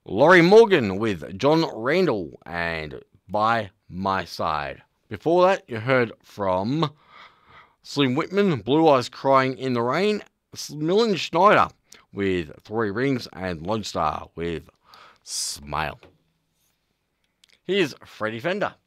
Laurie Morgan with John Randall and By My Side. Before that, you heard from Slim Whitman, Blue Eyes Crying in the Rain, Millen Schneider with Three Rings, and Lodestar with Smile. Here's Freddie Fender.